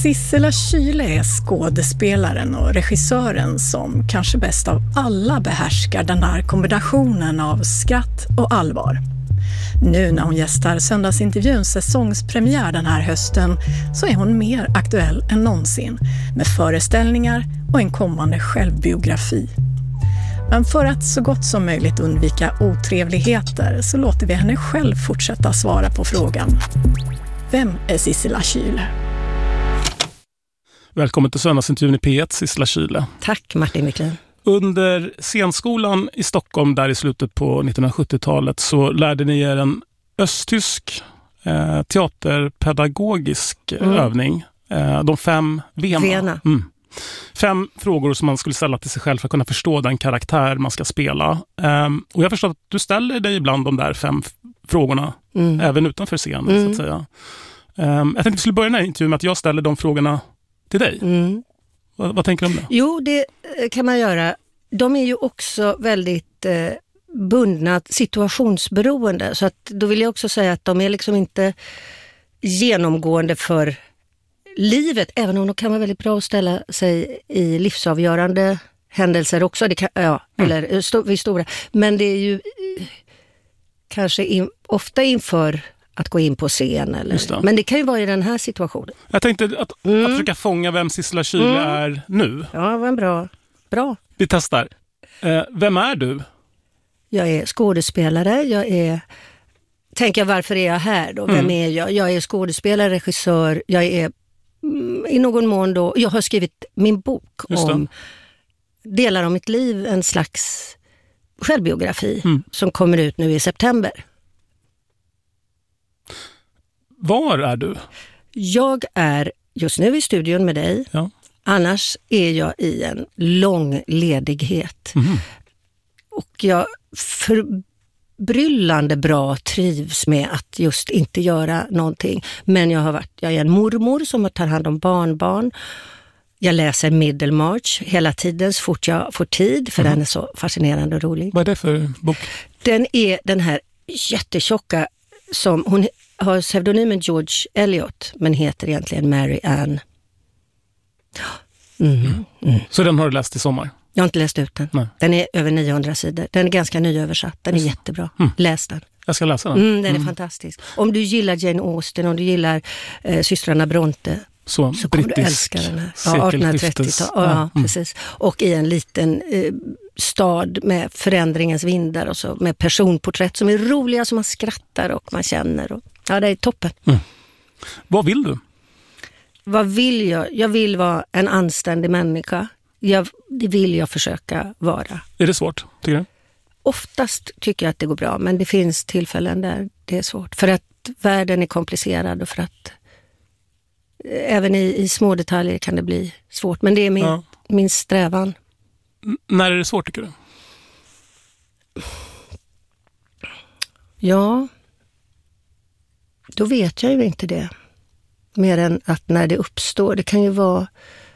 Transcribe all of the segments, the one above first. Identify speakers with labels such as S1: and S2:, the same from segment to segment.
S1: Sissela Kyle är skådespelaren och regissören som kanske bäst av alla behärskar den här kombinationen av skratt och allvar. Nu när hon gästar söndagsintervjuns säsongspremiär den här hösten så är hon mer aktuell än någonsin med föreställningar och en kommande självbiografi. Men för att så gott som möjligt undvika otrevligheter så låter vi henne själv fortsätta svara på frågan. Vem är Sissela Kyle?
S2: Välkommen till söndagsintervjun i P1, Sissela Kyle.
S3: Tack Martin Wiklund.
S2: Under scenskolan i Stockholm där i slutet på 1970-talet så lärde ni er en östtysk teaterpedagogisk övning. De 5 Vena. 5 frågor som man skulle ställa till sig själv för att kunna förstå den karaktär man ska spela. Och jag förstår att du ställer dig ibland de där 5 frågorna även utanför scenen så att säga. Jag tänkte att vi skulle börja den här intervjun med att jag ställer de frågorna till dig. Vad tänker du om det?
S3: Jo, det kan man göra. De är ju också väldigt bundna, situationsberoende. Så att då vill jag också säga att de är liksom inte genomgående för livet, även om de kan vara väldigt bra att ställa sig i livsavgörande händelser också. Det kan, eller vid stora. Men det är ju kanske ofta inför att gå in på scen. Eller, men det kan ju vara i den här situationen.
S2: Jag tänkte att försöka fånga vem Sissela Kyle är nu.
S3: Ja, vad bra.
S2: Vi testar. Vem är du?
S3: Jag är skådespelare. Tänker varför är jag här då? Vem är jag? Jag är skådespelare, regissör. Jag är i någon mån då... Jag har skrivit min bok om delar av mitt liv. En slags självbiografi som kommer ut nu i september. Var är du? Jag är just nu i studion med dig. Ja. Annars är jag i en lång ledighet. Och jag förbryllande bra trivs med att just inte göra någonting. Men jag är en mormor som tar hand om barnbarn. Jag läser Middlemarch hela tiden så fort jag får tid, för den är så fascinerande och rolig.
S2: Vad är det för bok?
S3: Den är den här jättetjocka som hon har pseudonymen George Eliot men heter egentligen Mary Ann.
S2: Så den har du läst i sommar?
S3: Jag har inte läst ut den. Nej. Den är över 900 sidor. Den är ganska nyöversatt. Den är jättebra. Läs den.
S2: Jag ska läsa den.
S3: Den är fantastisk. Om du gillar Jane Austen, om du gillar systrarna Bronte så kommer du älska den här. 1830-tal. Ja, precis. Och i en liten stad med förändringens vindar och så med personporträtt som är roliga, som man skrattar och man känner. Och, ja, det är toppen.
S2: Vad vill du?
S3: Vad vill jag? Jag vill vara en anständig människa. Det vill jag försöka vara. Är
S2: det svårt, tycker du?
S3: Oftast tycker jag att det går bra, men det finns tillfällen där det är svårt. För att världen är komplicerad och för att även i små detaljer kan det bli svårt. Men det är min strävan.
S2: När är det svårt, tycker du?
S3: Ja, då vet jag ju inte det. Mer än att när det uppstår, det kan ju vara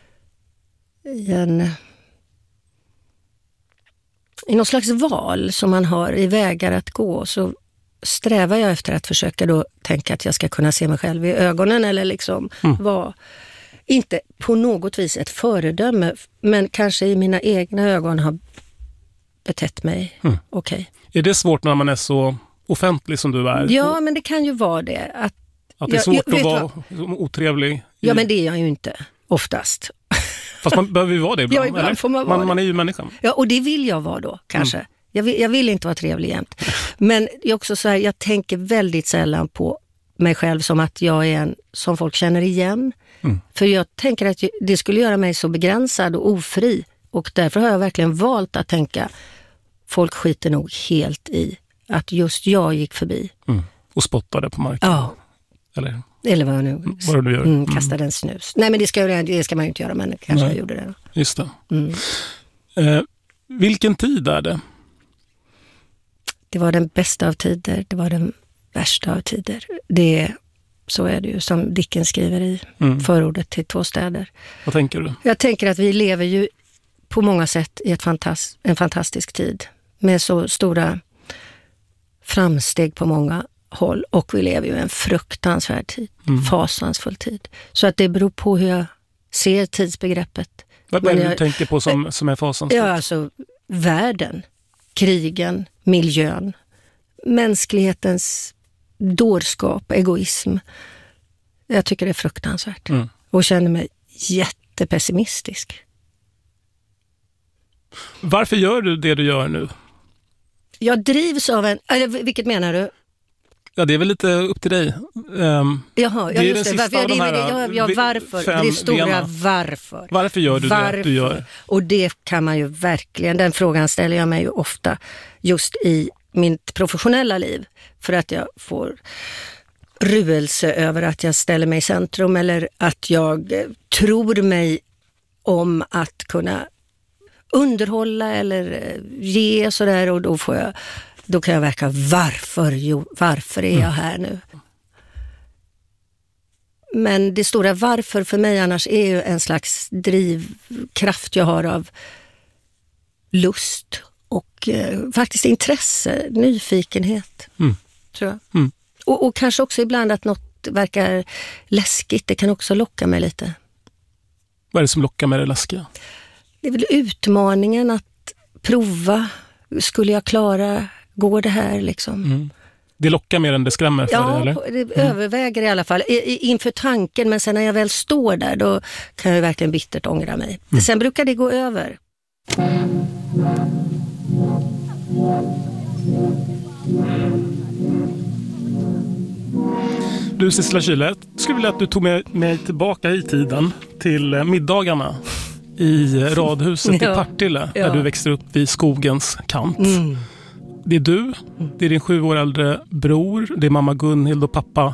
S3: i någon slags val som man har i vägar att gå, så strävar jag efter att försöka då tänka att jag ska kunna se mig själv i ögonen eller liksom vara, inte på något vis ett föredöme, men kanske i mina egna ögon har betett mig okej.
S2: Är det svårt när man är så offentlig som du är?
S3: Ja, men det kan ju vara det. Att
S2: det är svårt att vara otrevlig?
S3: Ja, men det är jag ju inte oftast.
S2: Fast man behöver ju vara det ibland,
S3: ibland får man vara
S2: man är ju människan.
S3: Ja, och det vill jag vara då, kanske. Jag vill inte vara trevlig jämt. Men jag också så här, jag tänker väldigt sällan på mig själv som att jag är en som folk känner igen. För jag tänker att det skulle göra mig så begränsad och ofri. Och därför har jag verkligen valt att tänka, folk skiter nog helt i att just jag gick förbi.
S2: Och spottade på marken.
S3: Ja. Eller vad jag nu
S2: vad du gör.
S3: Kastade en snus. Nej, men det ska man ju inte göra, men kanske jag gjorde det.
S2: Just det. Vilken tid är det?
S3: Det var den bästa av tider. Det var den värsta av tider. Så är det ju, som Dickens skriver i förordet till 2 städer.
S2: Vad tänker du?
S3: Jag tänker att vi lever ju på många sätt i en fantastisk tid. Med så stora framsteg på många håll, och vi lever ju i en fruktansvärd tid, fasansfull tid. Så att det beror på hur jag ser tidsbegreppet.
S2: Vad är det du tänker på som är fasansfullt?
S3: Ja, alltså världen, krigen, miljön, mänsklighetens dårskap, egoism. Jag tycker det är fruktansvärt. Och känner mig jättepessimistisk.
S2: Varför gör du det du gör nu?
S3: Jag drivs av en... Vilket menar du?
S2: Ja, det är väl lite upp till dig.
S3: Jaha,
S2: det är just det.
S3: Varför? Det stora varför.
S2: Varför gör du det du gör?
S3: Och det kan man ju verkligen... Den frågan ställer jag mig ju ofta just i mitt professionella liv. För att jag får ruelse över att jag ställer mig i centrum, eller att jag tror mig om att kunna underhålla eller ge sådär, och då kan jag verka varför är jag här nu? Men det stora varför för mig annars är ju en slags drivkraft jag har av lust och faktiskt intresse, nyfikenhet, tror jag. Och kanske också ibland att något verkar läskigt, det kan också locka mig lite.
S2: Vad är det som lockar med det läskiga?
S3: Det är väl utmaningen att prova. Skulle jag klara, går det här liksom?
S2: Det lockar mer än det skrämmer för dig, eller?
S3: Ja, det överväger i alla fall. Inför tanken, men sen när jag väl står där, då kan jag verkligen bittert ångra mig. Sen brukar det gå över.
S2: Du, Sissela Kyle, jag skulle vilja att du tog med mig tillbaka i tiden till middagarna i radhuset i Partille, där du växte upp vid skogens kant. Det är du, det är din 7 år äldre bror, det är mamma Gunhild och pappa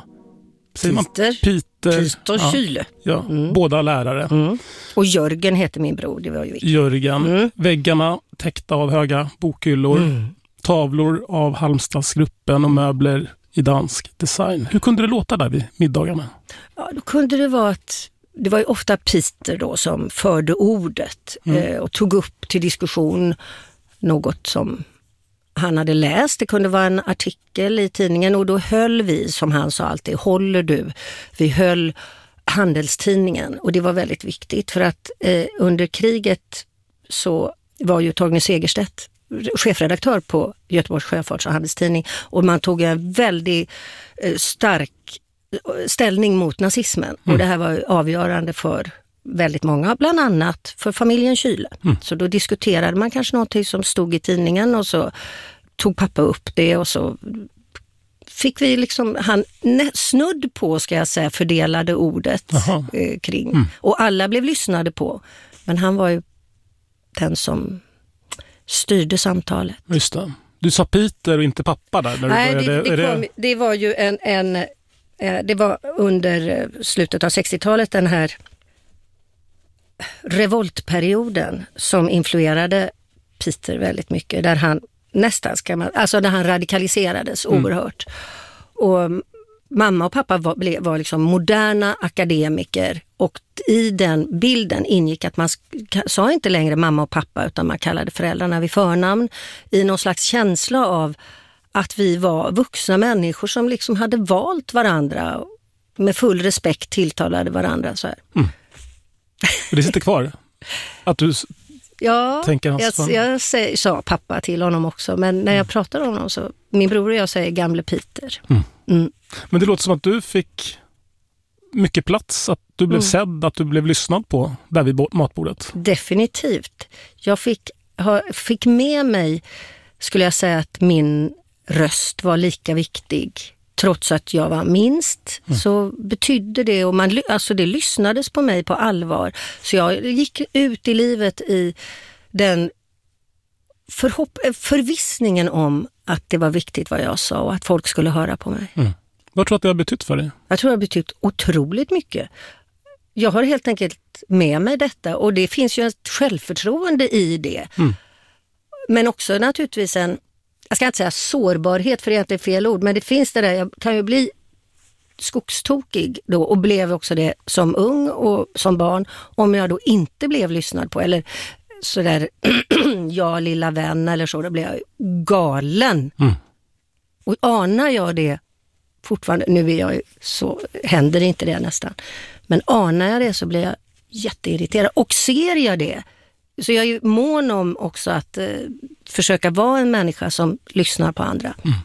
S2: Peter
S3: Kyle.
S2: Ja, båda lärare.
S3: Och Jörgen heter min bror, det var ju viktigt.
S2: Jörgen. Väggarna täckta av höga bokhyllor, tavlor av Halmstadsgruppen och möbler i dansk design. Hur kunde det låta där vid middagarna? Ja,
S3: då kunde det vara att det var ju ofta Peter då som förde ordet och tog upp till diskussion något som han hade läst. Det kunde vara en artikel i tidningen, och då höll vi, som han sa alltid, håller du? Vi höll Handelstidningen, och det var väldigt viktigt för att under kriget så var ju Torgny Segerstedt chefredaktör på Göteborgs Sjöfarts- och Handelstidning, och man tog en väldigt stark ställning mot nazismen. Och det här var avgörande för väldigt många, bland annat för familjen Kyle. Så då diskuterade man kanske någonting som stod i tidningen, och så tog pappa upp det, och så fick vi liksom, han snudd på, ska jag säga, fördelade ordet kring. Och alla blev lyssnade på. Men han var ju den som styrde samtalet.
S2: Just det. Du sa Peter och inte pappa där när du började.
S3: Det var ju det var under slutet av 60-talet, den här revoltperioden som influerade Peter väldigt mycket, där han nästan där han radikaliserades oerhört. Och mamma och pappa var liksom moderna akademiker, och i den bilden ingick att man sa inte längre mamma och pappa, utan man kallade föräldrarna vid förnamn, i någon slags känsla av att vi var vuxna människor som liksom hade valt varandra och med full respekt tilltalade varandra så här.
S2: Det sitter kvar att du tänker hans
S3: jag sa pappa till honom också, men när jag pratar om honom så, min bror och jag säger gamle Peter.
S2: Men det låter som att du fick mycket plats, att du blev sedd, att du blev lyssnad på där vid matbordet.
S3: Definitivt. Jag fick med mig, skulle jag säga, att min röst var lika viktig. Trots att jag var minst så betydde det, och det lyssnades på mig på allvar. Så jag gick ut i livet i den förvissningen om att det var viktigt vad jag sa och att folk skulle höra på mig.
S2: Vad tror du att det har betytt för dig?
S3: Jag tror det har betytt otroligt mycket. Jag har helt enkelt med mig detta, och det finns ju ett självförtroende i det. Men också naturligtvis jag ska inte säga sårbarhet, för det är inte fel ord, men det finns det där, jag kan ju bli skogstokig då, och blev också det som ung och som barn, om jag då inte blev lyssnad på, eller sådär ja lilla vän eller så, då blev jag galen. Och anar jag det fortfarande, nu är jag så händer det inte det nästan. Men anar jag det så blir jag jätteirriterad. Och ser jag det, så jag är ju mån om också att försöka vara en människa som lyssnar på andra. Mm.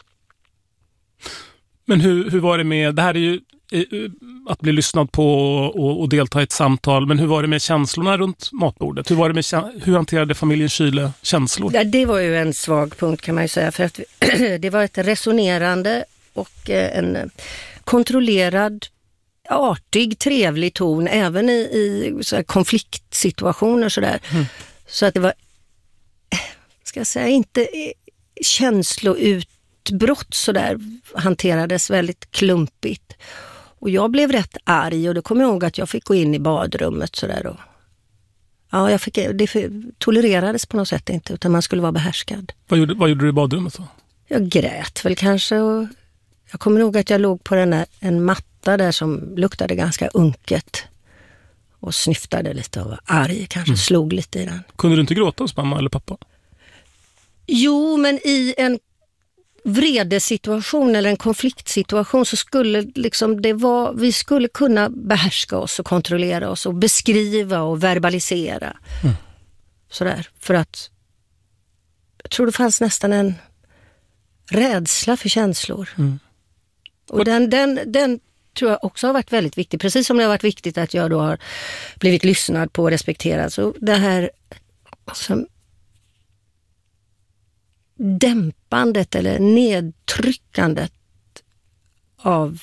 S2: Men hur var det med, det här är ju att bli lyssnad på och delta i ett samtal, men hur var det med känslorna runt matbordet? Hur hanterade familjen Kyle känslor?
S3: Ja, det var ju en svag punkt kan man ju säga, för att det var ett resonerande och en kontrollerad, artig, trevlig ton även i så här konfliktsituationer sådär. Mm. Så att det var, ska jag säga, inte känsloutbrott sådär, hanterades väldigt klumpigt. Och jag blev rätt arg och då kom jag ihåg att jag fick gå in i badrummet sådär och ja, det tolererades på något sätt inte, utan man skulle vara behärskad.
S2: Vad gjorde du i badrummet då?
S3: Jag grät väl kanske, och jag kommer ihåg att jag låg på en matta där som luktade ganska unket och snyftade lite och var arg, kanske slog lite i den.
S2: Kunde du inte gråta hos mamma eller pappa?
S3: Jo, men i en vredesituation eller en konfliktsituation så skulle liksom vi skulle kunna behärska oss och kontrollera oss och beskriva och verbalisera. Mm. Sådär, för att jag tror det fanns nästan en rädsla för känslor. Mm. Och den tror jag också har varit väldigt viktig. Precis som det har varit viktigt att jag då har blivit lyssnad på och respekterad. Så det här alltså, dämpandet eller nedtryckandet av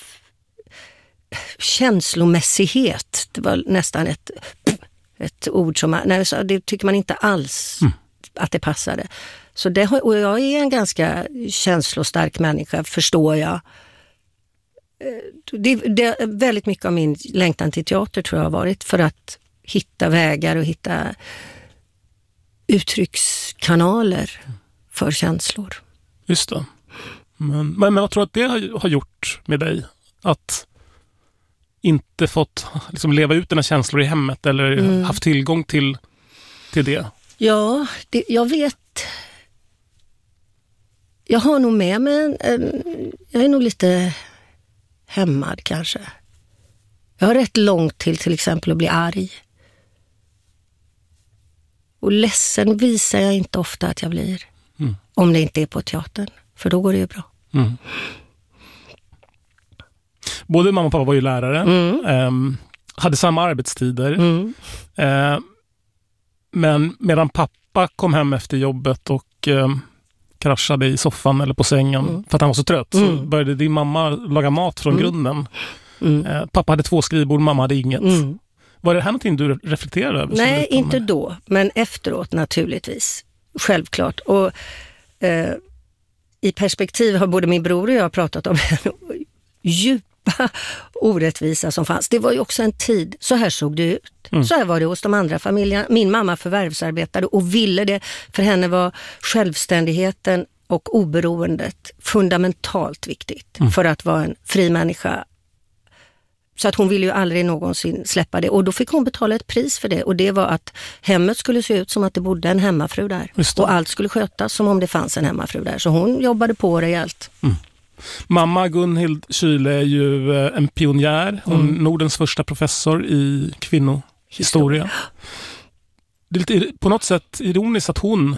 S3: känslomässighet. Det var nästan ett ord som det tycker man inte alls att det passade. Så och jag är en ganska känslostark människa, förstår jag. Det väldigt mycket av min längtan till teater tror jag har varit för att hitta vägar och hitta uttryckskanaler för känslor.
S2: Just det. Men vad tror du att det har gjort med dig? Att inte fått liksom leva ut dina känslor i hemmet eller haft tillgång till det?
S3: Ja, jag vet. Jag har nog med mig jag är nog lite hämmad kanske. Jag har rätt långt till exempel att bli arg. Och ledsen visar jag inte ofta att jag blir. Mm. Om det inte är på teatern. För då går det ju bra. Mm.
S2: Både mamma och pappa var ju lärare. Hade samma arbetstider. Men medan pappa kom hem efter jobbet och kraschade i soffan eller på sängen för att han var så trött, så började din mamma laga mat från grunden. Pappa hade 2 skrivbord, mamma hade inget. Var det här någonting du reflekterade över?
S3: Nej, inte då. Men efteråt naturligtvis. Självklart. Och i perspektiv har både min bror och jag pratat om den djupa orättvisa som fanns. Det var ju också en tid, så här såg det ut. Så här var det hos de andra familjerna. Min mamma förvärvsarbetade och ville det. För henne var självständigheten och oberoendet fundamentalt viktigt för att vara en fri människa. Så att hon ville ju aldrig någonsin släppa det. Och då fick hon betala ett pris för det. Och det var att hemmet skulle se ut som att det bodde en hemmafru där. Och allt skulle skötas som om det fanns en hemmafru där. Så hon jobbade på rejält.
S2: Mamma Gunhild Kyle är ju en pionjär. Hon är Nordens första professor i kvinnohistoria. Det är lite på något sätt ironiskt att hon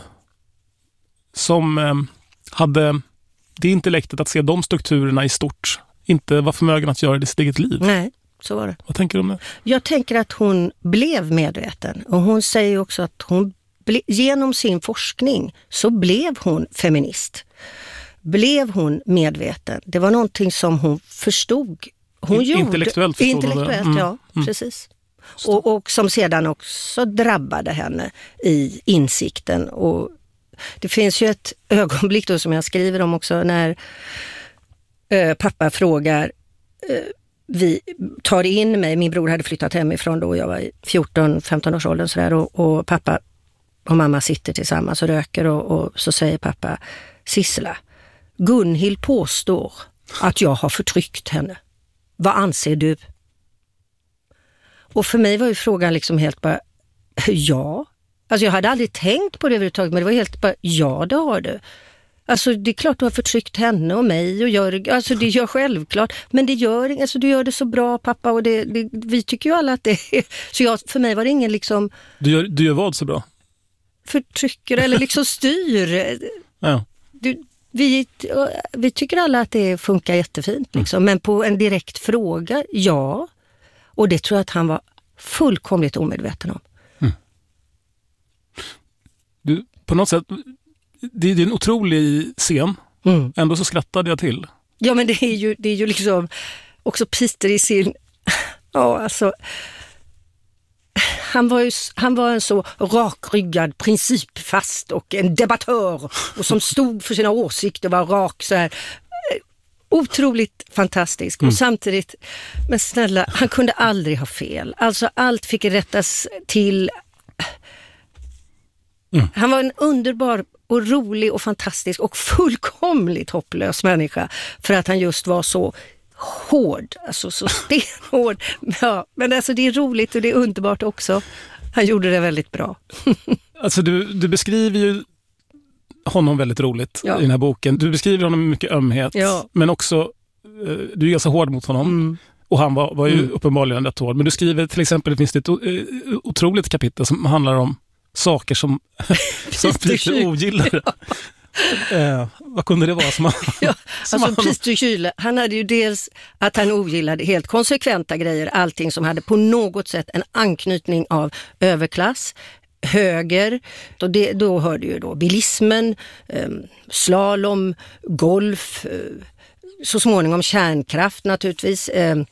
S2: som hade det intellektet att se de strukturerna i stort inte var förmögen att göra det i sitt eget liv.
S3: Nej, så var det.
S2: Vad tänker du om det?
S3: Jag tänker att hon blev medveten. Och hon säger också att hon genom sin forskning så blev hon feminist. Blev hon medveten. Det var någonting som hon förstod. Hon gjorde.
S2: Intellektuellt förstod
S3: Intellektuellt, ja. Precis. Och som sedan också drabbade henne i insikten. Och det finns ju ett ögonblick då som jag skriver om också när pappa frågar, vi tar in mig, min bror hade flyttat hemifrån då, jag var i 14-15 års åldern sådär, och pappa och mamma sitter tillsammans och röker och så säger pappa, Sissela, Gunhild påstår att jag har förtryckt henne. Vad anser du? Och för mig var ju frågan liksom helt bara, ja. Alltså jag hade aldrig tänkt på det överhuvudtaget, men det var helt bara, ja det har du. Alltså det är klart du har förtryckt henne och mig och Jörg. Alltså det gör självklart. Men det gör, alltså du gör det så bra pappa och vi tycker ju alla att det är... Så för mig var det ingen liksom...
S2: Du gör vad så bra?
S3: Förtrycker eller liksom styr.
S2: Ja.
S3: Vi tycker alla att det funkar jättefint liksom. Men på en direkt fråga, ja. Och det tror jag att han var fullkomligt omedveten om.
S2: Du, på något sätt... Det är en otrolig scen. Ändå så skrattade jag till.
S3: Ja, men det är ju liksom också Peter i sin... Ja, alltså... Han var en så rakryggad, principfast och en debattör och som stod för sina åsikter, var rak så här. Otroligt fantastisk. Och samtidigt, men snälla, han kunde aldrig ha fel. Alltså allt fick rättas till. Han var en underbar och rolig och fantastisk och fullkomligt hopplös människa för att han just var så hård, alltså så stenhård. Ja, men alltså det är roligt och det är underbart också. Han gjorde det väldigt bra.
S2: Alltså du beskriver ju honom väldigt roligt i den här boken. Du beskriver honom med mycket ömhet, men också du är ganska hård mot honom. Och han var ju uppenbarligen rätt hård. Men du skriver till exempel, det finns ett otroligt kapitel som handlar om saker som Peter ogillade. Vad kunde det vara som
S3: Peter Kyle, han hade ju dels att han ogillade helt konsekventa grejer, allting som hade på något sätt en anknytning av överklass, höger, och då hörde ju då bilismen, slalom, golf, så småningom kärnkraft naturligtvis,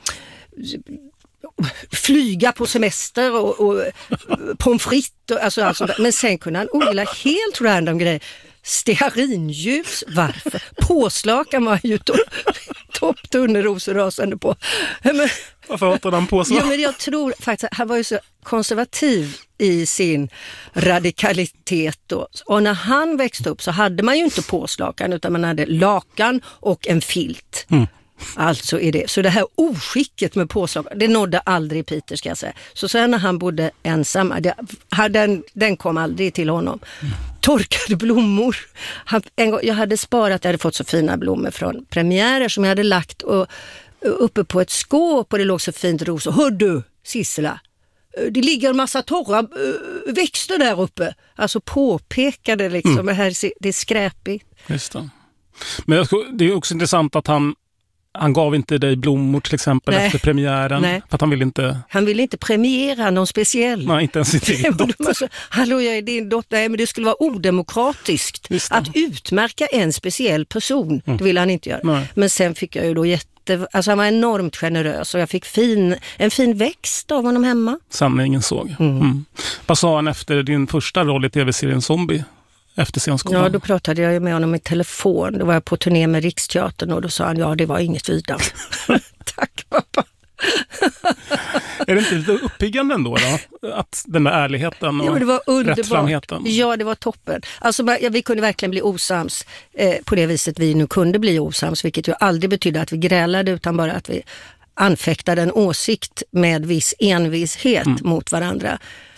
S3: flyga på semester och pommes frites, alltså, men sen kunde han ogilla helt random grejer. Stearinljus, varför? Påslakan var ju topptunneros och rasande på. Men,
S2: varför hatade han påslag?
S3: Ja, men jag tror faktiskt att han var ju så konservativ i sin radikalitet då. Och när han växte upp så hade man ju inte påslakan utan man hade lakan och en filt. Alltså är det. Så det här oskicket med påslag, det nådde aldrig Peter, ska jag säga. Så sen när han bodde ensam, den kom aldrig till honom. Torkade blommor. Jag hade fått så fina blommor från premiärer som jag hade lagt uppe på ett skåp och det låg så fint ros. Och hör du, Sissela, det ligger en massa torra växter där uppe. Alltså påpekade liksom, det är skräpigt.
S2: Just det. Men det är också intressant att han gav inte dig blommor till exempel efter premiären.
S3: Nej.
S2: För att han ville inte
S3: premiera någon speciell.
S2: Nej, inte ens sin egen dotter.
S3: Hallå, jag är din dotter. Nej, men det skulle vara odemokratiskt att utmärka en speciell person. Det ville han inte göra. Nej. Men sen fick jag ju då alltså han var enormt generös och jag fick en fin växt av honom hemma.
S2: Sanningen såg. Vad sa han efter din första roll i tv-serien Zombie? Efter scenskolan?
S3: Ja, då pratade jag med honom i telefon. Då var jag på turné med Riksteatern och då sa han, det var inget vidare. Tack pappa.
S2: Är det inte lite uppiggande ändå då? Att den där ärligheten och
S3: det var
S2: rättframheten?
S3: Ja, det var toppen. Alltså vi kunde verkligen bli osams på det viset vi nu kunde bli osams, vilket ju aldrig betydde att vi grälade utan bara att vi anfäktade en åsikt med viss envishet mot varandra.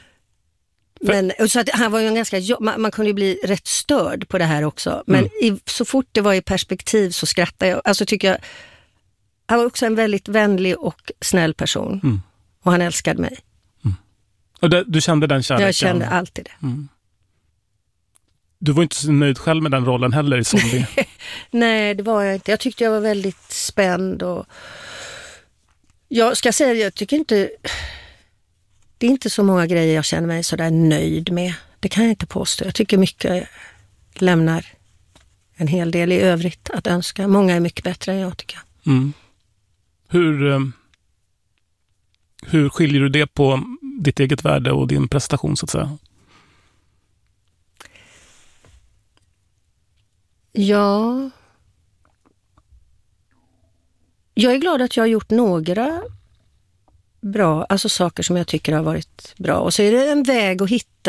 S3: Men så att han var ju en ganska, man kunde ju bli rätt störd på det här också. Men så fort det var i perspektiv så skrattade jag. Alltså tycker jag, han var också en väldigt vänlig och snäll person. Och han älskade mig.
S2: Och du kände den kärleken?
S3: Jag kände alltid det.
S2: Du var inte så nöjd själv med den rollen heller i Zombie?
S3: Nej, det var jag inte. Jag tyckte jag var väldigt spänd och jag ska säga, jag tycker inte... Det är inte så många grejer jag känner mig så där nöjd med. Det kan jag inte påstå. Jag tycker mycket lämnar en hel del i övrigt att önska. Många är mycket bättre än jag tycker. Hur skiljer du det på ditt eget värde och din prestation så att säga? Ja. Jag är glad att jag har gjort några bra, alltså saker som jag tycker har varit bra. Och så är det en väg att hitta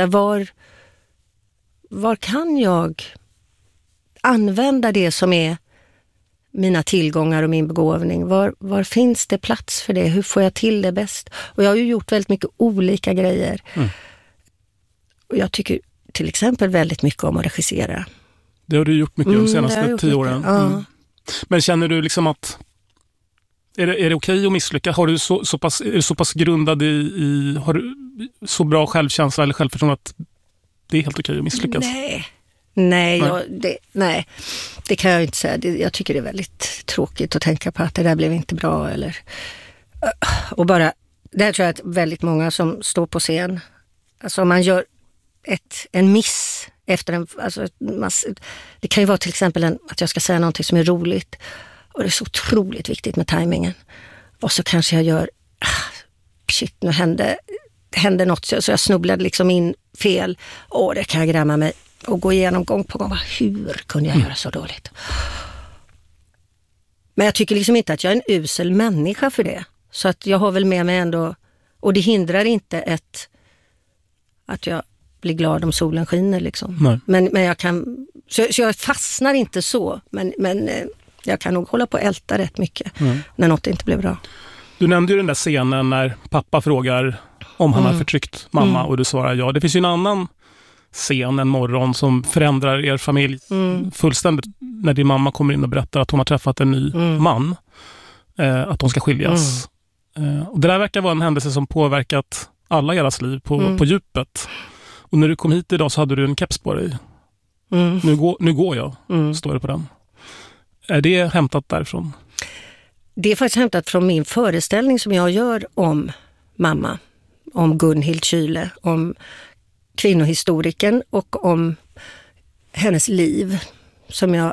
S3: var kan jag använda det som är mina tillgångar och min begåvning. Var finns det plats för det? Hur får jag till det bäst? Och jag har ju gjort väldigt mycket olika grejer. Och jag tycker till exempel väldigt mycket om att regissera.
S2: Det har du gjort mycket de senaste 10 åren.
S3: Ja.
S2: Men känner du liksom att är det okej att misslyckas? Har du är du så pass grundad har du så bra självkänsla eller självförtroende att det är helt okej att misslyckas?
S3: Nej, det kan jag inte säga. Jag tycker det är väldigt tråkigt att tänka på att det där blev inte bra. Och bara, där tror jag att väldigt många som står på scen, alltså om man gör en miss efter det kan ju vara till exempel att jag ska säga någonting som är roligt och det är så otroligt viktigt med tajmingen. Och så kanske jag gör, nu hände något så jag snubblade liksom in fel. Det kan jag gräma mig och gå igenom gång på gång. Hur kunde jag göra så dåligt? Men jag tycker liksom inte att jag är en usel människa för det. Så att jag har väl med mig ändå, och det hindrar inte att jag blir glad om solen skiner liksom. Men jag kan, så jag fastnar inte så, men jag kan nog hålla på och älta rätt mycket när något inte blir bra.
S2: Du nämnde ju den där scenen när pappa frågar om han har förtryckt mamma och du svarar ja. Det finns ju en annan scen en morgon som förändrar er familj fullständigt när din mamma kommer in och berättar att hon har träffat en ny man, att de ska skiljas. Och det där verkar vara en händelse som påverkat alla deras liv på djupet. Och när du kom hit idag så hade du en keps på dig. Nu går jag, står det på den. Är det hämtat därifrån?
S3: Det är faktiskt hämtat från min föreställning som jag gör om mamma. Om Gunhild Kyle, om kvinnohistoriken och om hennes liv som jag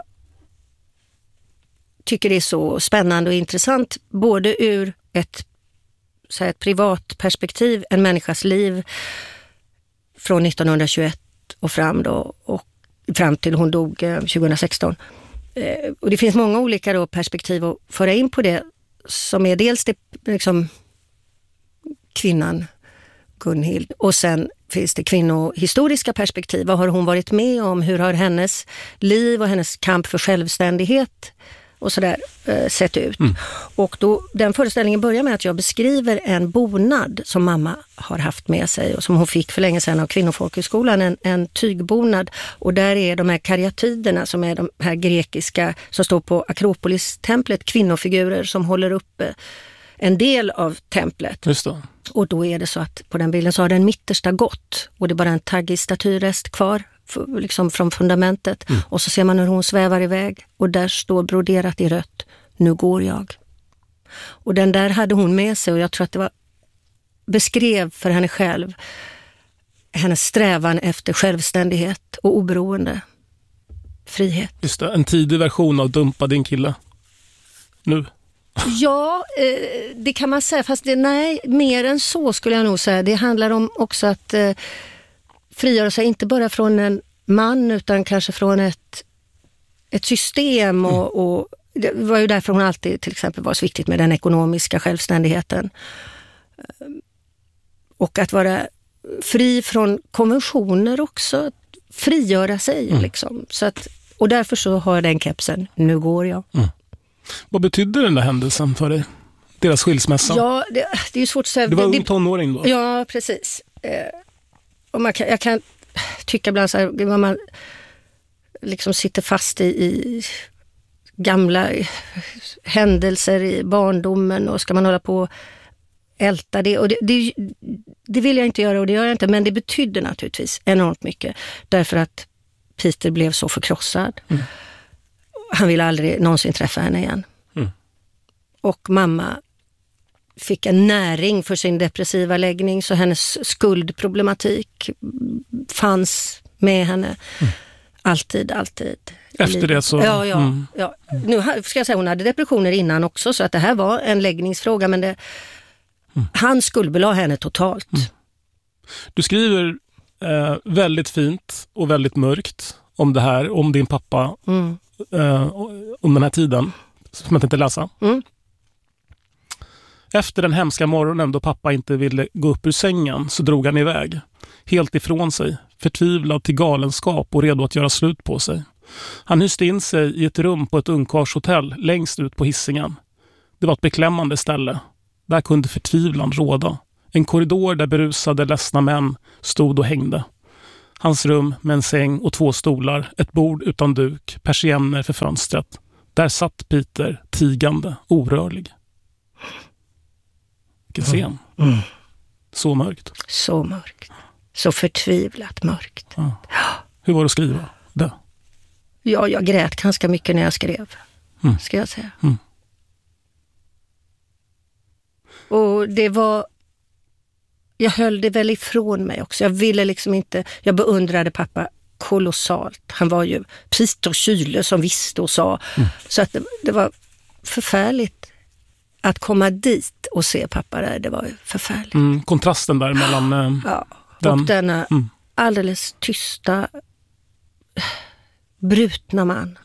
S3: tycker är så spännande och intressant. Både ur ett privat perspektiv, en människas liv från 1921 och fram till hon dog 2016. Och det finns många olika perspektiv att föra in på det, som är dels det liksom kvinnan Gunhild, och sen finns det kvinnohistoriska perspektiv. Vad har hon varit med om? Hur har hennes liv och hennes kamp för självständighet och sådär sett ut? Och då, den föreställningen börjar med att jag beskriver en bonad som mamma har haft med sig och som hon fick för länge sedan av Kvinnofolkhögskolan, en tygbonad. Och där är de här karyatiderna som är de här grekiska som står på Akropolis-templet, kvinnofigurer som håller uppe en del av templet.
S2: Just det.
S3: Och då är det så att på den bilden så har den mittersta gått och det är bara en taggig statyrest kvar liksom från fundamentet. Och så ser man hur hon svävar iväg och där står broderat i rött: nu går jag. Och den där hade hon med sig och jag tror att det beskrev för henne själv hennes strävan efter självständighet och oberoende. Frihet.
S2: Just det, en tidig version av Dumpa din kille. Nu.
S3: Ja, det kan man säga. Fast mer än så skulle jag nog säga. Det handlar om också att frigöra sig inte bara från en man utan kanske från ett system. Och det var ju därför hon alltid till exempel var så viktigt med den ekonomiska självständigheten. Och att vara fri från konventioner också. Frigöra sig liksom. Så att, och därför så har jag den kepsen: nu går jag.
S2: Vad betydde den där händelsen för dig? Deras skilsmässa?
S3: Ja, det är ju svårt att säga.
S2: Du var ung tonåring då?
S3: Ja, precis. Och jag kan tycka ibland så här, när man liksom sitter fast i gamla händelser i barndomen och ska man hålla på och älta det. Och det vill jag inte göra och det gör jag inte. Men det betydde naturligtvis enormt mycket. Därför att Peter blev så förkrossad. Han ville aldrig någonsin träffa henne igen. Och mamma fick en näring för sin depressiva läggning, så hennes skuldproblematik fanns med henne. Alltid.
S2: Efter det så...
S3: Ja. Nu ska jag säga, hon hade depressioner innan också, så att det här var en läggningsfråga, men han skuldbelade henne totalt.
S2: Du skriver väldigt fint och väldigt mörkt om det här, om din pappa, om den här tiden som jag tänkte läsa. Efter den hemska morgonen då pappa inte ville gå upp ur sängen så drog han iväg, helt ifrån sig, förtvivlad till galenskap och redo att göra slut på sig. Han hyste in sig i ett rum på ett ungkarlshotell längst ut på Hisingen. Det var ett beklämmande ställe. Där kunde förtvivlan råda. En korridor där berusade, ledsna män stod och hängde. Hans rum med en säng och 2 stolar, ett bord utan duk, persienner för fönstret. Där satt Peter, tigande, orörlig. Vilken scen. Så mörkt.
S3: Så mörkt. Så förtvivlat mörkt.
S2: Ja. Hur var det att skriva det?
S3: Ja, jag grät ganska mycket när jag skrev. Ska jag säga. Och det var... Jag höll det väl ifrån mig också. Jag ville liksom inte... Jag beundrade pappa kolossalt. Han var ju Peter Kyle som visste och sa. Så att det var förfärligt att komma dit och se pappa där. Det var ju förfärligt.
S2: Kontrasten där mellan...
S3: och denna alldeles tysta, brutna man.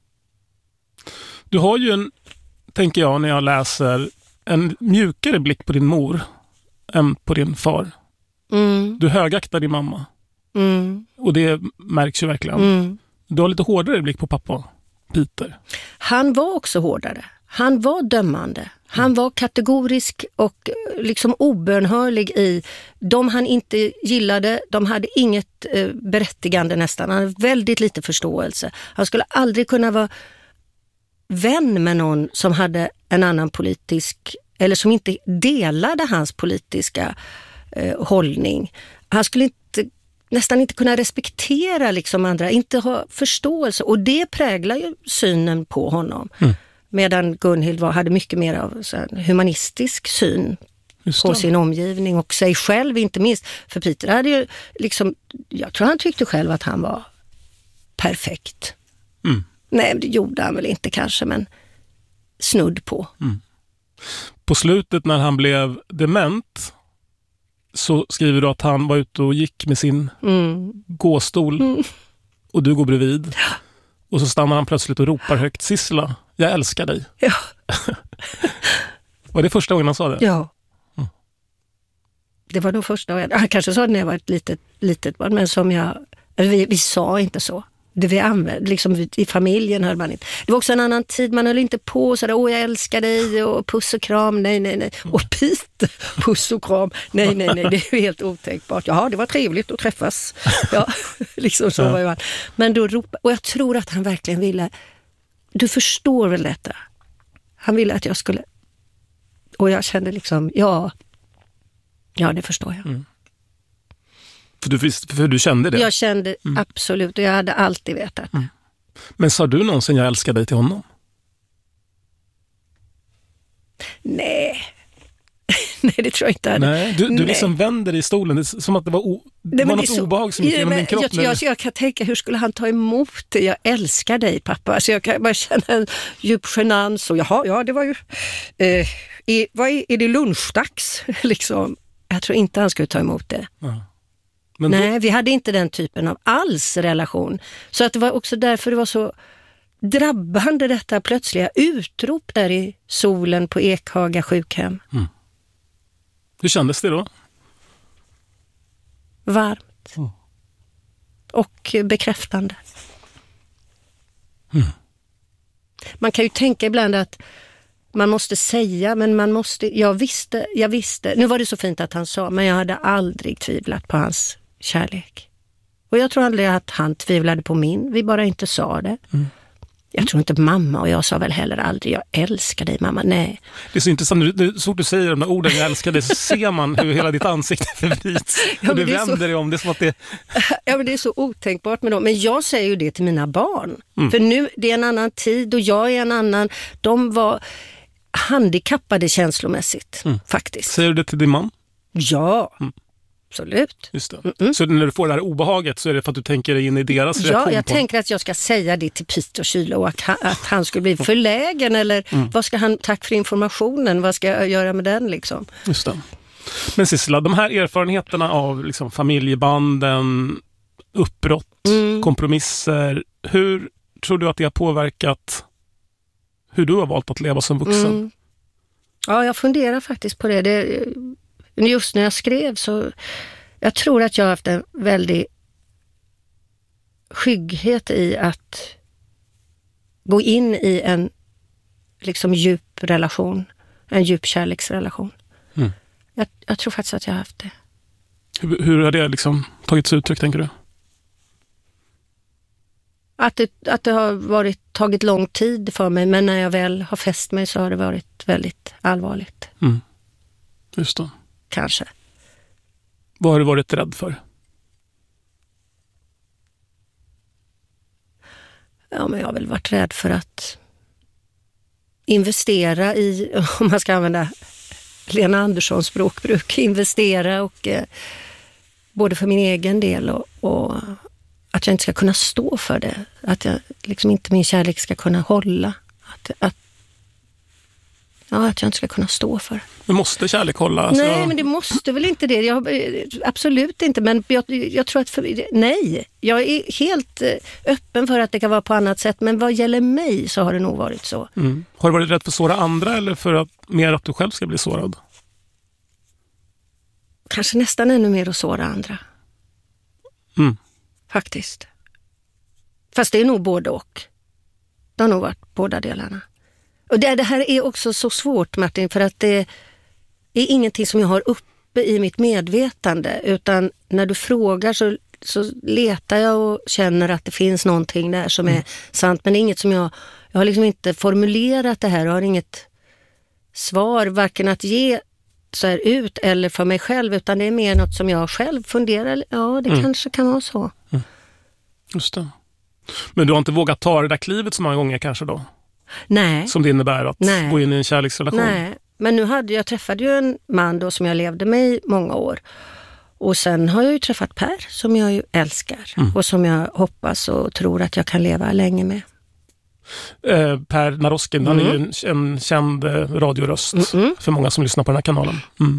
S2: Du har ju tänker jag när jag läser, en mjukare blick på din mor än på din far. Du högaktar din mamma. Och det märks ju verkligen. Du har lite hårdare blick på pappa, Peter.
S3: Han var också hårdare. Han var dömande. Han var kategorisk och liksom obönhörlig i de han inte gillade. De hade inget berättigande nästan. Han hade väldigt lite förståelse. Han skulle aldrig kunna vara vän med någon som hade en annan politisk, eller som inte delade hans politiska hållning. Han skulle nästan inte kunna respektera liksom andra, inte ha förståelse. Och det präglar ju synen på honom. Medan Gunhild hade mycket mer av en humanistisk syn på sin omgivning och sig själv inte minst. För Peter hade ju liksom, jag tror han tyckte själv att han var perfekt. Nej, det gjorde han väl inte kanske, men snudd på.
S2: På slutet när han blev dement så skriver du att han var ute och gick med sin gåstol och du går bredvid. Och så stannar han plötsligt och ropar högt: Sissela, jag älskar dig.
S3: Ja.
S2: Var det första gången han sa det?
S3: Ja. Det var nog första gången. Han kanske sa det när jag var ett litet barn, men som vi sa inte så. Det vi använde, liksom i familjen hörde man inte. Det var också en annan tid, man höll inte på sådär, åh jag älskar dig och puss och kram, nej. Och Peter, puss och kram, nej, det är ju helt otänkbart. Ja, det var trevligt att träffas. Ja, liksom så var ju han. Men då ropade, och jag tror att han verkligen ville, du förstår väl detta? Han ville att jag skulle, och jag kände liksom, ja det förstår jag.
S2: För du kände det?
S3: Jag kände absolut, och jag hade alltid vetat.
S2: Men sa du någonsin jag älskar dig till honom?
S3: Nej, det tror jag inte.
S2: Nej, du liksom vänder i stolen. Det är som att det var något obehag som gick genom din kropp.
S3: Jag kan tänka, hur skulle han ta emot det? Jag älskar dig, pappa. Alltså jag kan bara känna en djup genans. Och jaha, det var ju... är det lunchdags? Liksom. Jag tror inte han skulle ta emot det.
S2: Ja.
S3: Nej, vi hade inte den typen av alls relation. Så att det var också därför det var så drabbande detta plötsliga utrop där i solen på Ekhaga sjukhem.
S2: Hur kändes det då?
S3: Varmt. Och bekräftande. Man kan ju tänka ibland att man måste säga, men jag visste. Nu var det så fint att han sa, men jag hade aldrig tvivlat på hans kärlek. Och jag tror aldrig att han tvivlade på min. Vi bara inte sa det. Jag tror inte mamma, och jag sa väl heller aldrig jag älskar dig, mamma. Nej.
S2: Det är så intressant. Så fort du säger de där orden jag älskar dig så ser man hur hela ditt ansikte förvrids. Och du vänder dig om. Det är som att det...
S3: Ja, men det är så otänkbart med dem. Men jag säger ju det till mina barn. För nu, det är en annan tid och jag är en annan. De var handikappade känslomässigt, faktiskt.
S2: Säger du det till din man?
S3: Ja, absolut.
S2: Just det. Så när du får det här obehaget så är det för att du tänker in i deras reaktion?
S3: Ja, jag tänker att jag ska säga det till Peter Kyle och att han skulle bli förlägen eller vad ska han, tack för informationen, vad ska jag göra med den liksom?
S2: Just det. Men Sissela, de här erfarenheterna av liksom, familjebanden, uppbrott, kompromisser, hur tror du att det har påverkat hur du har valt att leva som vuxen?
S3: Ja, jag funderar faktiskt på det. Just när jag skrev så... Jag tror att jag har haft en väldig skygghet i att gå in i en liksom djup relation. En djup kärleksrelation. Jag tror faktiskt att jag har haft det.
S2: Hur har det liksom tagits uttryck, tänker du?
S3: Att det har tagit lång tid för mig, men när jag väl har fäst mig så har det varit väldigt allvarligt.
S2: Just det.
S3: Kanske.
S2: Vad har du varit rädd för?
S3: Ja, men jag har väl varit rädd för att investera i, om man ska använda Lena Anderssons språkbruk, investera och både för min egen del och att jag inte ska kunna stå för det. Att jag liksom inte, min kärlek ska kunna hålla. Att jag inte ska kunna stå för.
S2: Men måste kärlek hålla? Alltså...
S3: Nej, men det måste väl inte det. Absolut inte, men jag tror att nej. Jag är helt öppen för att det kan vara på annat sätt, men vad gäller mig så har det nog varit så.
S2: Har du varit rädd för att såra andra eller för mer att du själv ska bli sårad?
S3: Kanske nästan ännu mer att såra andra. Faktiskt. Fast det är nog både och. Det har nog varit båda delarna. Och det här är också så svårt, Martin, för att det är ingenting som jag har uppe i mitt medvetande, utan när du frågar så letar jag och känner att det finns någonting där som är sant, men det är inget som jag har liksom inte formulerat det här och har inget svar varken att ge så här ut eller för mig själv, utan det är mer något som jag själv funderar, ja det kanske kan vara så.
S2: Just det. Men du har inte vågat ta det där klivet så många gånger kanske då?
S3: Nej.
S2: Som det innebär att gå in i en kärleksrelation?
S3: Nej, men jag träffade ju en man då som jag levde med i många år. Och sen har jag ju träffat Per som jag ju älskar och som jag hoppas och tror att jag kan leva länge med.
S2: Per Naroskin, han är ju en känd radioröst för många som lyssnar på den här kanalen.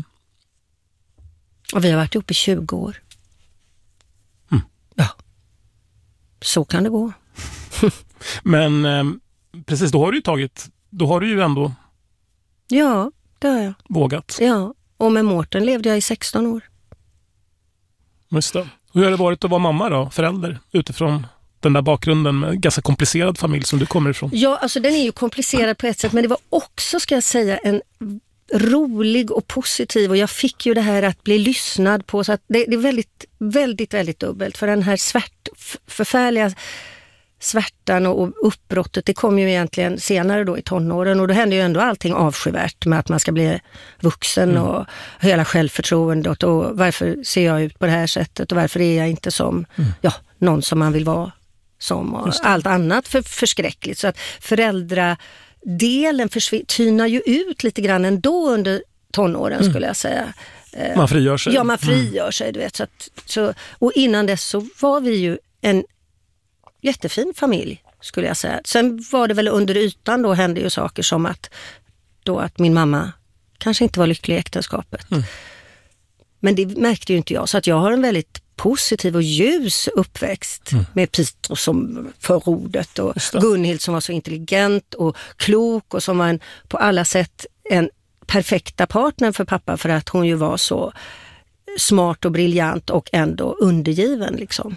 S3: Och vi har varit ihop i 20 år. Ja, så kan det gå.
S2: Men precis, då har du ju ändå
S3: ja, det har jag
S2: vågat.
S3: Ja, och med Mårten levde jag i 16 år.
S2: Just det. Hur har det varit att vara mamma då, förälder, utifrån den där bakgrunden med ganska komplicerad familj som du kommer ifrån?
S3: Ja, alltså den är ju komplicerad på ett sätt, men det var också, ska jag säga, en rolig och positiv, och jag fick ju det här att bli lyssnad på, så att det är väldigt, väldigt, väldigt dubbelt, för den här förfärliga svärtan och uppbrottet, det kom ju egentligen senare då i tonåren, och då hände ju ändå allting avskyvärt med att man ska bli vuxen och hela självförtroendet, och varför ser jag ut på det här sättet och varför är jag inte som någon som man vill vara som, och allt annat förskräckligt. Så att föräldradelen tynar ju ut lite grann ändå under tonåren, skulle jag säga.
S2: Man frigör sig.
S3: Ja, man frigör sig, du vet. Och innan dess så var vi ju en jättefin familj, skulle jag säga. Sen var det väl under ytan då hände ju saker som att min mamma kanske inte var lycklig i äktenskapet. Men det märkte ju inte jag. Så att jag har en väldigt positiv och ljus uppväxt med Peter som förordet och Gunhild som var så intelligent och klok och som var på alla sätt en perfekta partner för pappa, för att hon ju var så smart och briljant och ändå undergiven liksom.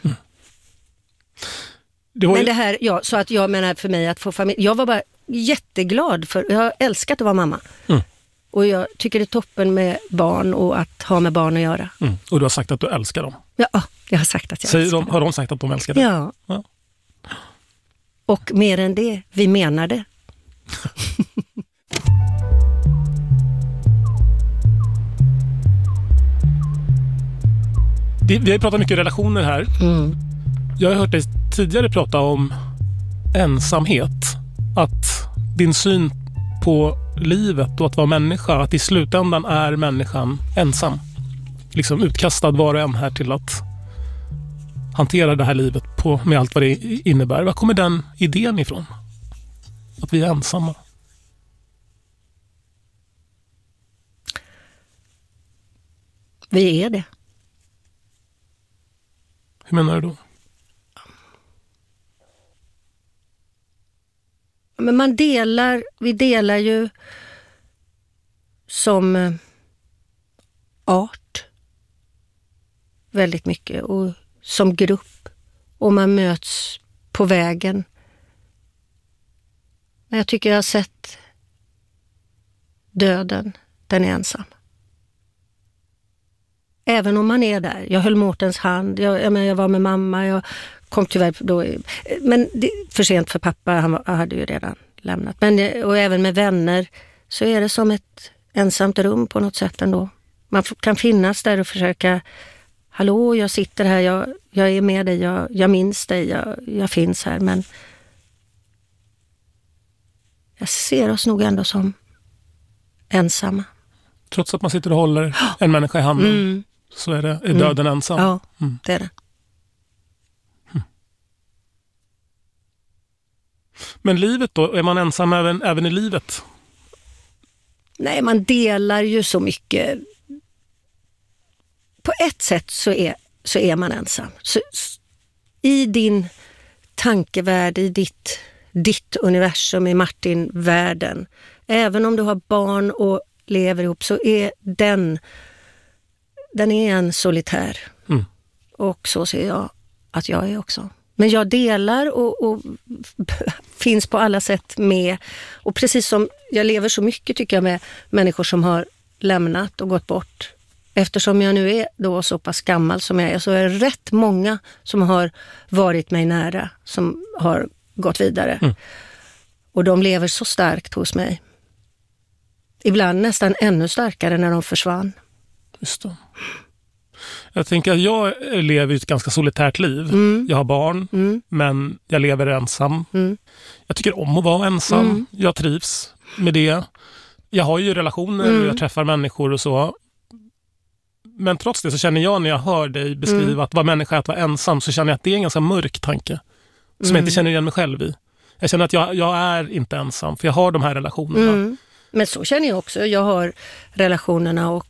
S3: Men det här, så att jag menar, för mig att få familj, jag var bara jätteglad, för jag har älskat att vara mamma. Och jag tycker det är toppen med barn och att ha med barn att göra.
S2: Och du har sagt att du älskar dem?
S3: Ja, jag har sagt att jag älskar dem.
S2: Har de sagt att de älskar dig?
S3: Ja. Och mer än det, vi menar det.
S2: Vi har pratat mycket relationer här. Jag har hört dig tidigare prata om ensamhet. Att din syn på livet och att vara människa, att i slutändan är människan ensam. Liksom utkastad var och en här till att hantera det här livet med allt vad det innebär. Var kommer den idén ifrån? Att vi är ensamma?
S3: Vi är det.
S2: Hur menar du då?
S3: Men vi delar ju som art väldigt mycket, och som grupp, och man möts på vägen. Men jag tycker jag har sett döden, den är ensam. Även om man är där. Jag höll Mårtens hand, jag var med mamma, jag kom tyvärr då, men det, för sent för pappa, han hade ju redan lämnat. Men, och även med vänner så är det som ett ensamt rum på något sätt ändå. Man kan finnas där och försöka, hallå, jag sitter här, jag är med dig, jag minns dig, jag finns här, men jag ser oss nog ändå som ensamma.
S2: Trots att man sitter och håller en människa i handen så är döden ensam.
S3: Ja, det är det.
S2: Men livet då, är man ensam även i livet?
S3: Nej, man delar ju så mycket. På ett sätt så är man ensam. Så, i din tankevärld, i ditt universum, i Martin-världen, även om du har barn och lever ihop, så är den är en solitär. Och så ser jag att jag är också. Men jag delar och finns på alla sätt med. Och precis som jag lever så mycket, tycker jag, med människor som har lämnat och gått bort. Eftersom jag nu är då så pass gammal som jag är, så är det rätt många som har varit mig nära, som har gått vidare. Och de lever så starkt hos mig. Ibland nästan ännu starkare när de försvann.
S2: Just det. Jag tänker att jag lever ett ganska solitärt liv. Jag har barn, men jag lever ensam. Jag tycker om att vara ensam. Jag trivs med det. Jag har ju relationer och jag träffar människor och så. Men trots det så känner jag, när jag hör dig beskriva att vara människa, att vara ensam, så känner jag att det är en ganska mörk tanke. Som jag inte känner igen mig själv i. Jag känner att jag är inte ensam, för jag har de här relationerna.
S3: Men så känner jag också. Jag har relationerna och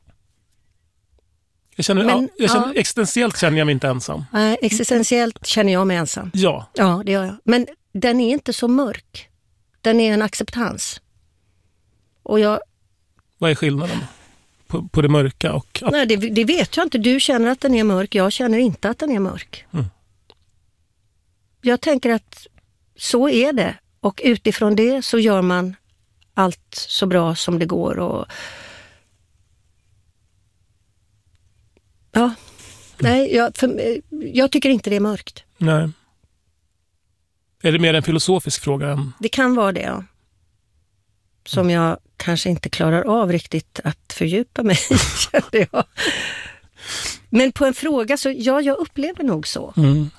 S2: jag känner existentiellt känner jag mig inte ensam.
S3: Nej, existentiellt känner jag mig ensam.
S2: Ja.
S3: Ja, det gör jag. Men den är inte så mörk. Den är en acceptans. Och
S2: vad är skillnaden på det mörka?
S3: Nej, det vet jag inte. Du känner att den är mörk. Jag känner inte att den är mörk. Jag tänker att så är det. Och utifrån det så gör man allt så bra som det går. Och ja, nej, jag tycker inte det är mörkt.
S2: Nej. Är det mer en filosofisk fråga än?
S3: Det kan vara det, ja. Som jag kanske inte klarar av riktigt att fördjupa mig i, kände jag. Men på en fråga så, ja, jag upplever nog så.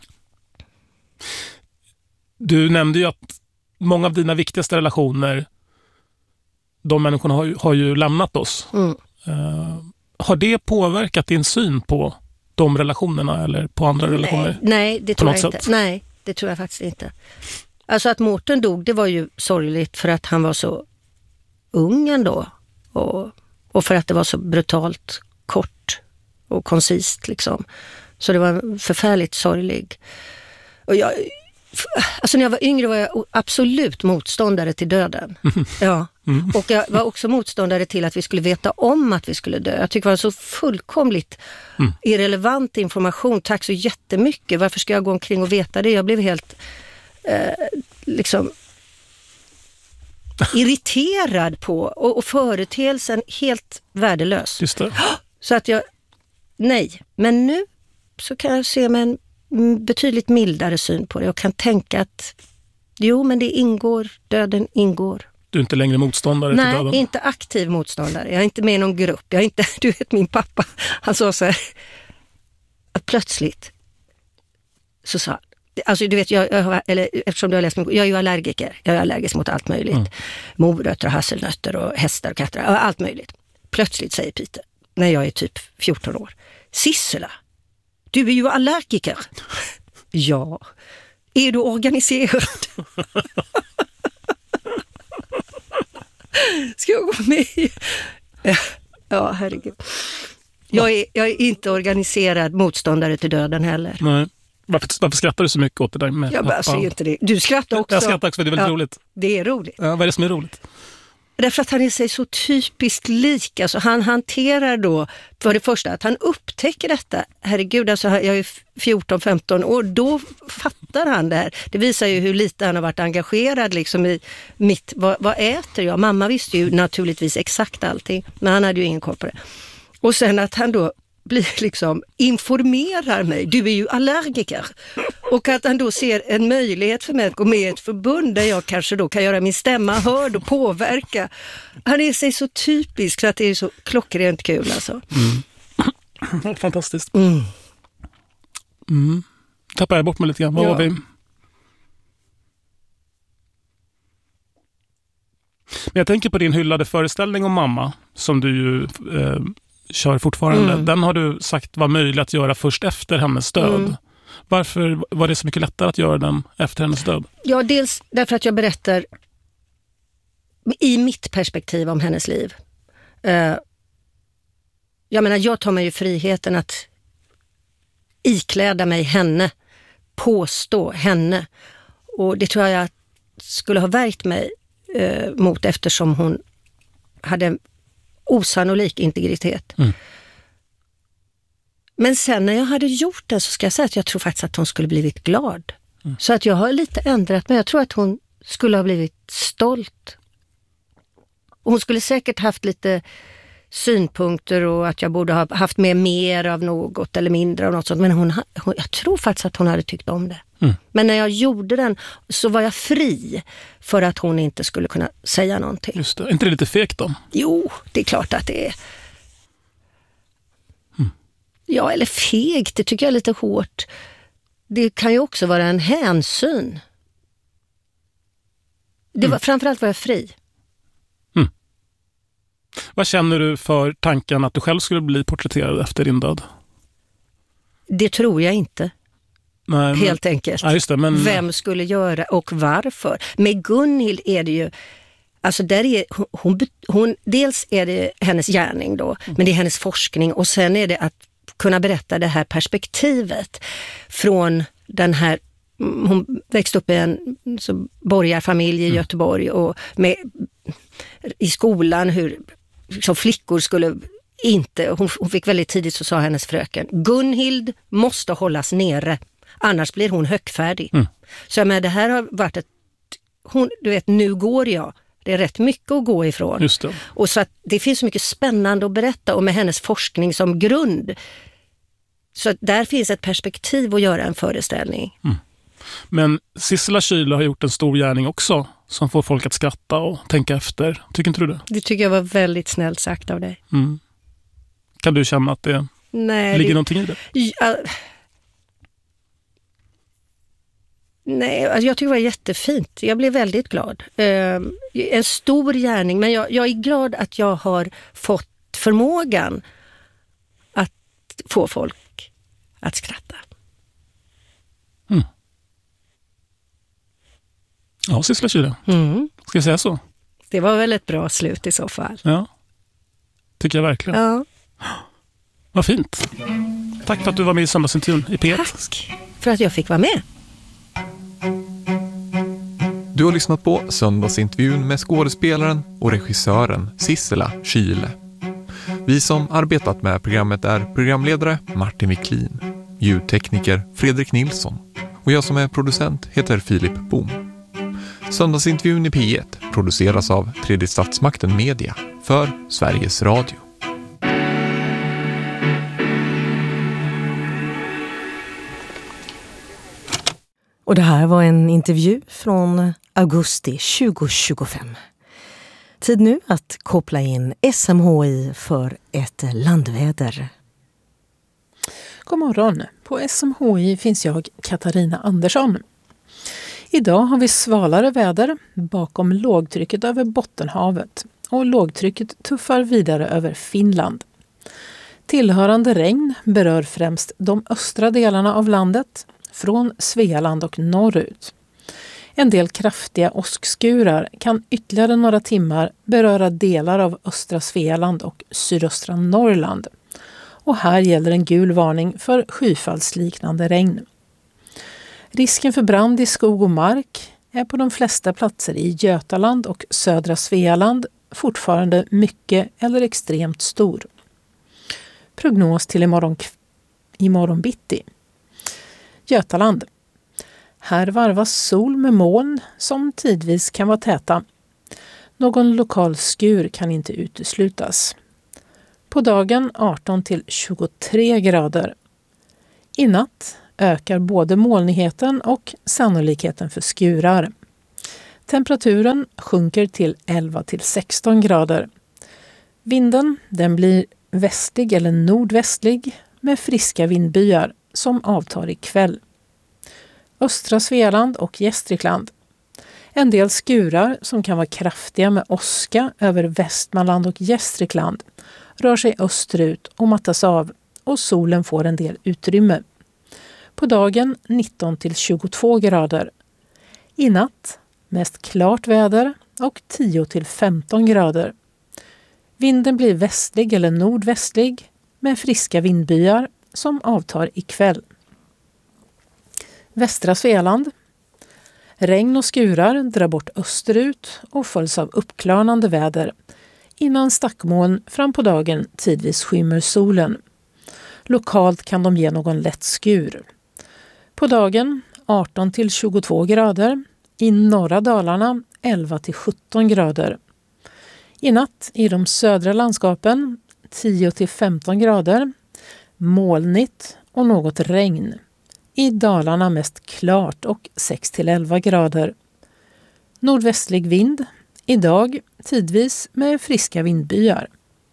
S2: Du nämnde ju att många av dina viktigaste relationer, de människorna har ju lämnat oss. Har det påverkat din syn på de relationerna eller på andra relationer?
S3: Nej, det tror jag inte. Nej, det tror jag faktiskt inte. Alltså att Mårten dog, det var ju sorgligt för att han var så ung ändå. Och för att det var så brutalt kort och koncist liksom. Så det var förfärligt sorglig. Och alltså när jag var yngre var jag absolut motståndare till döden. Ja. Och jag var också motståndare till att vi skulle veta om att vi skulle dö. Jag tycker det var så fullkomligt irrelevant information. Tack så jättemycket. Varför ska jag gå omkring och veta det? Jag blev helt liksom irriterad på och företeelsen helt värdelös.
S2: Just det.
S3: Så att nej. Men nu så kan jag se med en betydligt mildare syn på det och kan tänka att jo, men det ingår, döden ingår.
S2: Du är inte längre motståndare till döden? Nej,
S3: inte aktiv motståndare. Jag är inte med i någon grupp. Jag är inte, du vet, min pappa, han sa så här, att plötsligt så sa, alltså du vet, eftersom du har läst mig, jag är ju allergiker. Jag är allergisk mot allt möjligt. Morötter och hasselnötter och hästar och katter, allt möjligt. Plötsligt säger Peter, när jag är typ 14 år, Sissela, du är ju allergiker. Ja. Är du organiserad? Ska jag gå med? Ja, herregud. Jag är inte organiserad motståndare till döden heller.
S2: Nej. Varför skrattar du så mycket åt det där med
S3: jag bara ser inte det. Du skrattar också.
S2: Jag skrattar också för det är väldigt roligt.
S3: Det är roligt.
S2: Ja, vad är det som är roligt?
S3: Därför att han är sig så typiskt lik. Alltså han hanterar då, för det första, att han upptäcker detta. Herregud, alltså jag är 14-15 år. Då fattar han det här. Det visar ju hur lite han har varit engagerad liksom i mitt, vad äter jag? Mamma visste ju naturligtvis exakt allting, men han hade ju ingen koll på det. Och sen att han då liksom informerar mig, du är ju allergiker, och att han då ser en möjlighet för mig att gå med i ett förbund där jag kanske då kan göra min stämma hörd och påverka. Han är sig så typisk så att det är så klockrent kul alltså.
S2: Fantastiskt. Tappar jag bort mig lite grann. Vad var vi? Men jag tänker på din hyllade föreställning om mamma som du ju kör fortfarande. Den har du sagt var möjlig att göra först efter hennes död. Varför var det så mycket lättare att göra den efter hennes död?
S3: Ja, dels därför att jag berättar i mitt perspektiv om hennes liv. Jag menar, jag tar mig ju friheten att ikläda mig henne, påstå henne. Och det tror jag skulle ha värkt mig mot, eftersom hon hade en osannolik integritet. Men sen när jag hade gjort det så ska jag säga att jag tror faktiskt att hon skulle blivit glad. Så att jag har lite ändrat mig. Jag tror att hon skulle ha blivit stolt. Och hon skulle säkert haft lite synpunkter och att jag borde ha haft med mer av något eller mindre av något sånt. Men jag tror faktiskt att hon hade tyckt om det. Men när jag gjorde den så var jag fri för att hon inte skulle kunna säga någonting.
S2: Just det. Är inte det lite fegt då?
S3: Jo, det är klart att det är. Ja, eller fegt, det tycker jag är lite hårt. Det kan ju också vara en hänsyn. Framförallt var jag fri.
S2: Vad känner du för tanken att du själv skulle bli porträtterad efter din död?
S3: Det tror jag inte.
S2: Nej,
S3: helt enkelt.
S2: Ja, just det, men
S3: vem skulle göra och varför? Med Gunhild är det ju, alltså där är hon dels är det hennes gärning då, men det är hennes forskning, och sen är det att kunna berätta det här perspektivet från den här, hon växte upp i en borgarfamilj i Göteborg, och i skolan hur så flickor skulle inte, hon fick väldigt tidigt, så sa hennes fröken, Gunhild måste hållas nere, annars blir hon högfärdig. Så jag menar, det här har varit du vet, nu går jag. Det är rätt mycket att gå ifrån.
S2: Just det.
S3: Och så att det finns så mycket spännande att berätta, och med hennes forskning som grund. Så att där finns ett perspektiv att göra en föreställning.
S2: Men Sissela Kyle har gjort en stor gärning också som får folk att skratta och tänka efter. Tycker inte du det? Det
S3: tycker jag var väldigt snällt sagt av dig.
S2: Kan du känna att det ligger någonting i det?
S3: Nej, alltså jag tycker det var jättefint. Jag blev väldigt glad. En stor gärning, men jag är glad att jag har fått förmågan att få folk att skratta.
S2: Ja, Sissela Kyle. Ska jag säga så?
S3: Det var väl ett bra slut i så fall.
S2: Ja, tycker jag verkligen.
S3: Ja.
S2: Vad fint. Tack för att du var med i Söndagsintervjun i P1.
S3: Tack för att jag fick vara med.
S4: Du har lyssnat på Söndagsintervjun med skådespelaren och regissören Sissela Kyle. Vi som arbetat med programmet är programledare Martin Wiklin, ljudtekniker Fredrik Nilsson och jag som är producent heter Filip Boom. Söndagsintervjun i P1 produceras av Tredje Statsmakten Media för Sveriges Radio.
S5: Och det här var en intervju från augusti 2025. Tid nu att koppla in SMHI för ett landväder.
S6: God morgon. På SMHI finns jag, Katarina Andersson. Idag har vi svalare väder bakom lågtrycket över Bottenhavet, och lågtrycket tuffar vidare över Finland. Tillhörande regn berör främst de östra delarna av landet, från Svealand och norrut. En del kraftiga åskskurar kan ytterligare några timmar beröra delar av östra Svealand och sydöstra Norrland. Och här gäller en gul varning för skyfallsliknande regn. Risken för brand i skog och mark är på de flesta platser i Götaland och södra Svealand fortfarande mycket eller extremt stor. Prognos till imorgon bitti. Götaland. Här varvas sol med moln som tidvis kan vara täta. Någon lokal skur kan inte uteslutas. På dagen 18 till 23 grader. I natt ökar både molnigheten och sannolikheten för skurar. Temperaturen sjunker till 11 till 16 grader. Vinden den blir västlig eller nordvästlig med friska vindbyar som avtar ikväll. Östra Svealand och Gästrikland. En del skurar som kan vara kraftiga med åska över Västmanland och Gästrikland rör sig österut och mattas av och solen får en del utrymme. På dagen 19 till 22 grader. I natt mest klart väder och 10 till 15 grader. Vinden blir västlig eller nordvästlig med friska vindbyar som avtar ikväll. Västra Svealand. Regn och skurar drar bort österut och följs av uppklarnande väder innan stackmoln fram på dagen tidvis skymmer solen. Lokalt kan de ge någon lätt skur. På dagen 18 till 22 grader, i norra Dalarna 11 till 17 grader. I natt i de södra landskapen 10 till 15 grader, molnigt och något regn. I Dalarna mest klart och 6 till 11 grader. Nordvästlig vind, idag tidvis med friska vindbyar.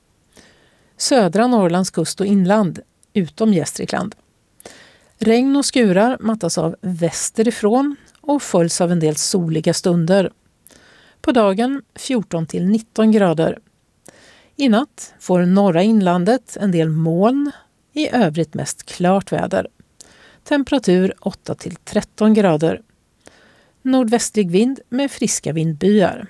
S6: Södra Norrlands kust och inland, utom Gästrikland. Regn och skurar mattas av västerifrån och följs av en del soliga stunder. På dagen 14 till 19 grader. I natt får norra inlandet en del moln, i övrigt mest klart väder. Temperatur 8 till 13 grader. Nordvästlig vind med friska vindbyar.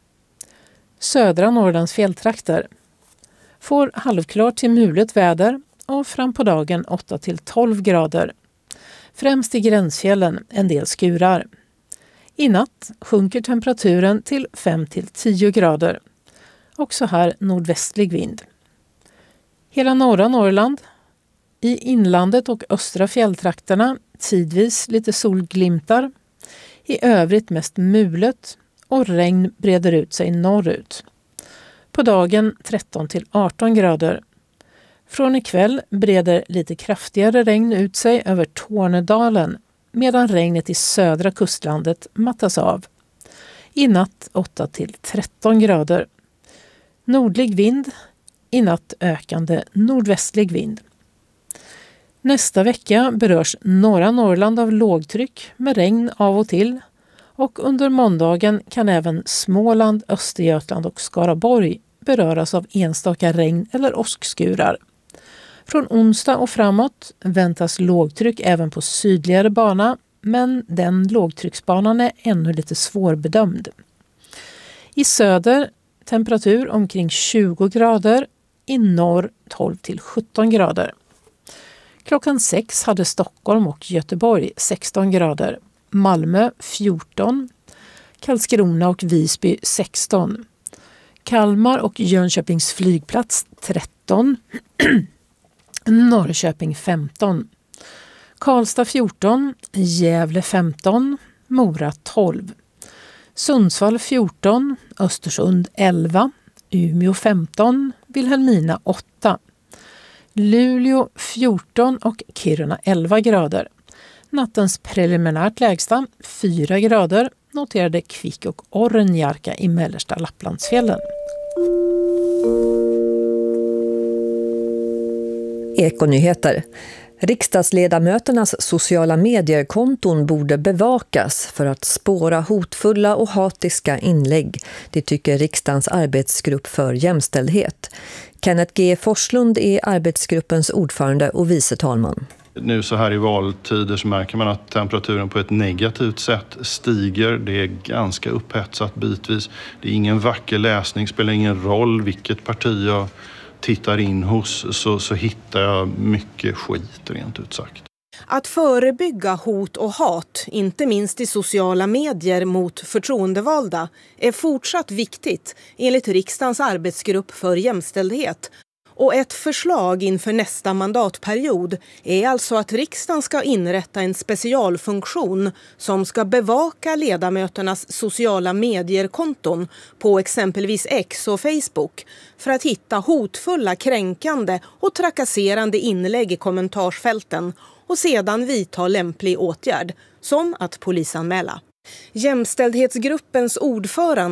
S6: Södra Norrlands fjälltrakter. Får halvklart till mulet väder och fram på dagen 8 till 12 grader. Främst i gränsfjällen en del skurar. I natt sjunker temperaturen till 5 till 10 grader. Också här nordvästlig vind. Hela norra Norrland. I inlandet och östra fjälltrakterna tidvis lite solglimtar. I övrigt mest mulet och regn breder ut sig norrut. På dagen 13 till 18 grader. Från ikväll breder lite kraftigare regn ut sig över Tornedalen medan regnet i södra kustlandet mattas av. I natt 8 till 13 grader. Nordlig vind, i natt ökande nordvästlig vind. Nästa vecka berörs norra Norrland av lågtryck med regn av och till och under måndagen kan även Småland, Östergötland och Skaraborg beröras av enstaka regn- eller åskskurar. Från onsdag och framåt väntas lågtryck även på sydligare bana, men den lågtrycksbanan är ännu lite svårbedömd. I söder temperatur omkring 20 grader, i norr 12 till 17 grader. Klockan 6 hade Stockholm och Göteborg 16 grader, Malmö 14, Karlskrona och Visby 16, Kalmar och Jönköpings flygplats 13, Norrköping 15, Karlstad 14, Gävle 15, Mora 12, Sundsvall 14, Östersund 11, Umeå 15, Vilhelmina 8, Luleå 14 och Kiruna 11 grader. Nattens preliminärt lägsta 4 grader noterade Kvik och Ornjarka i mellersta Lapplandsfjällen.
S7: Ekonyheter. Riksdagsledamöternas sociala mediekonton borde bevakas för att spåra hotfulla och hatiska inlägg. Det tycker riksdagens arbetsgrupp för jämställdhet. Kenneth G. Forslund är arbetsgruppens ordförande och vice talman.
S8: Nu så här i valtider så märker man att temperaturen på ett negativt sätt stiger. Det är ganska upphetsat bitvis. Det är ingen vacker läsning, spelar ingen roll vilket parti jag tittar in hos så hittar jag mycket skit rent ut sagt.
S9: Att förebygga hot och hat, inte minst i sociala medier mot förtroendevalda, är fortsatt viktigt enligt riksdagens arbetsgrupp för jämställdhet. Och ett förslag inför nästa mandatperiod är alltså att riksdagen ska inrätta en specialfunktion som ska bevaka ledamöternas sociala medierkonton på exempelvis X och Facebook för att hitta hotfulla, kränkande och trakasserande inlägg i kommentarsfälten och sedan vidta lämplig åtgärd, som att polisanmäla. Jämställdhetsgruppens ordförande